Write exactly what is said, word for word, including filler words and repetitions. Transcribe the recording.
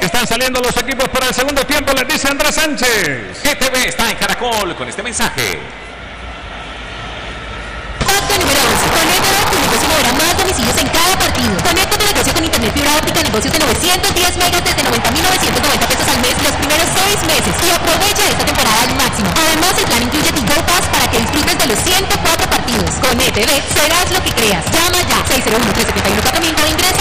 Están saliendo los equipos para el segundo tiempo, les dice Andrés Sánchez. G T V está en Caracol con este mensaje. Pacto número once. Conéctate a tu negocio y moverá más domicilios en cada partido. Conecta tu negocio con internet fibra óptica, negocios de novecientos diez megas desde noventa mil novecientos noventa pesos al mes los primeros seis meses. Y aprovecha esta temporada al máximo. Además, el plan incluye Tigo Pass para que disfrutes de los ciento cuatro partidos. Con E T V serás lo que creas. Llama ya. seis cero uno, tres siete uno, cuatro mil para ingreso.